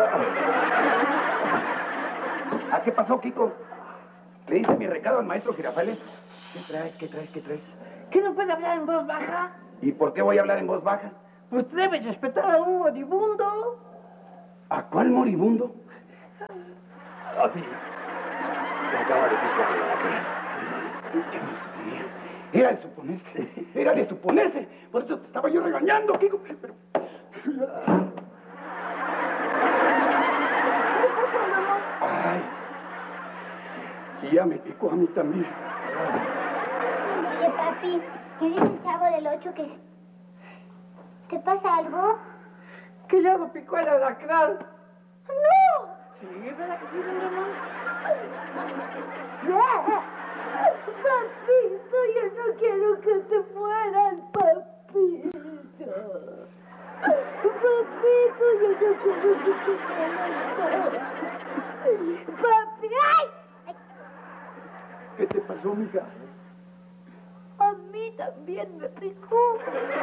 ¿Ah, qué pasó, Kiko? ¿Le diste mi recado al maestro Girafales? ¿Qué traes? ¿Que no puede hablar en voz baja? ¿Y por qué voy a hablar en voz baja? Pues debes respetar a un moribundo. ¿A cuál moribundo? A mí. Me acaba de picar la cara. Yo no sabía. Era de suponerse. Por eso te estaba yo regañando, Kiko. Pero... Ay. Y ya me picó a mí también. Oye, papi, ¿qué dice el Chavo del 8 que... ¿Te pasa algo? Que ya lo picó el alacrán. ¡No! Sí, ¿verdad que sí, Ramón? Papito, yo no quiero que te mueras, papito. Papito, yo no quiero que te mueras. Papi, ¡ay! ¿Qué te pasó, mija? A mí también me picó.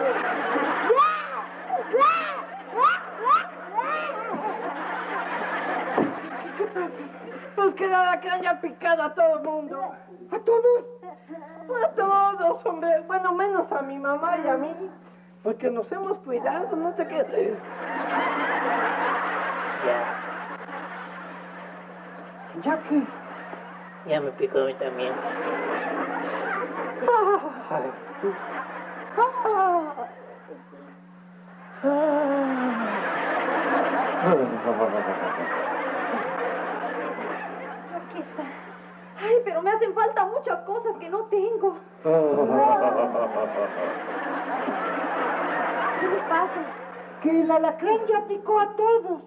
¿Qué pasa? Pues que el alacrán ya ha picado a todo el mundo. ¿A todos? A todos, hombre. Bueno, menos a mi mamá y a mí. Porque nos hemos cuidado, no te quedes. ¿Ya qué? Ya me picó a mí también. Ay, tú. Aquí está. Ay, pero me hacen falta muchas cosas que no tengo. ¿Qué les pasa? Que el alacrán ya picó a todos.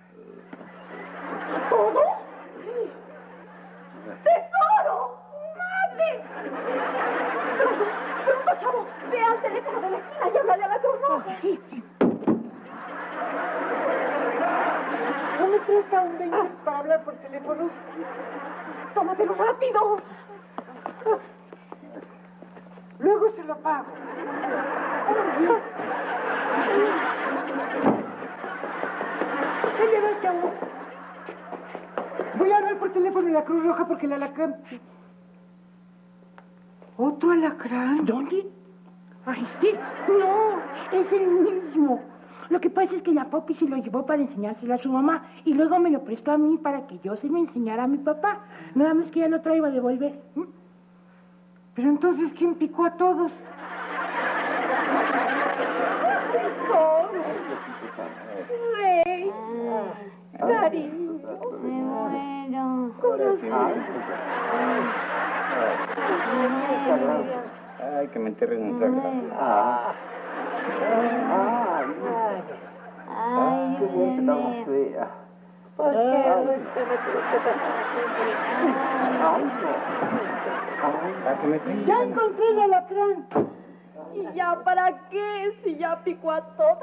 ¿A todos? Sí. ¡Tesoro! ¡Madre! Pronto, chavo. Ve al teléfono de la esquina y háblale a la Cruz Roja. Sí. ¿No me presta un 20 para hablar por teléfono? Tómatelo rápido. Luego se lo pago. Oye, ven, chavo. Voy a hablar por teléfono a la Cruz Roja porque el alacrán... ¿Otro alacrán? ¿Dónde? Ay, sí. No, es el mismo. Lo que pasa es que la Poppy se lo llevó para enseñárselo a su mamá y luego me lo prestó a mí para que yo se lo enseñara a mi papá. Nada más que ya lo traigo a devolver. Pero entonces, ¿quién picó a todos? Tesoro. Rey. Cariño. Me muero. Corazón. Ay, que me enterren en sagrado. Ay, Dios mío. ¿Por qué? Que me traen. ¡Ya encontré el alacrán! ¿Y ya para qué? Si ya picó a todos.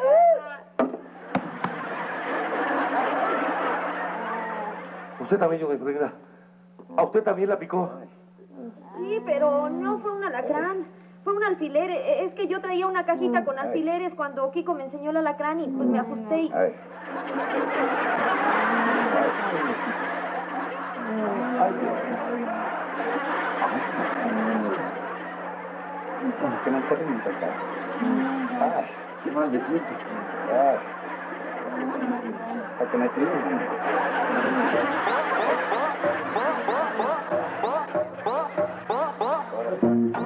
Usted también, yo reina. ¿A usted también la picó? Sí, pero no fue un alacrán. Fue un alfiler. Es que yo traía una cajita con alfileres cuando Kiko me enseñó el alacrán y pues me asusté y... Ay. Ay, Dios. Que me enterren en sagrado. Ay, qué mal me siento. Ay. A que me traen.